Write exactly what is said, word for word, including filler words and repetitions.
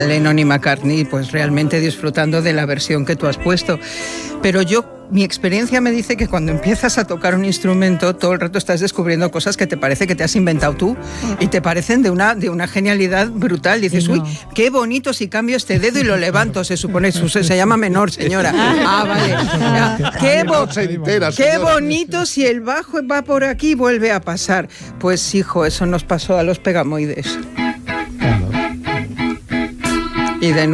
Lennon y McCartney, pues realmente disfrutando de la versión que tú has puesto. Pero yo, mi experiencia me dice que cuando empiezas a tocar un instrumento, todo el rato estás descubriendo cosas que te parece que te has inventado tú y te parecen de una, de una genialidad brutal. Dices, no. uy, qué bonito si cambio este dedo y lo levanto, se supone, se, se llama menor, señora. Ah, vale. Qué, bo qué bonito si el bajo va por aquí y vuelve a pasar. Pues hijo, eso nos pasó a los Pegamoides. Y de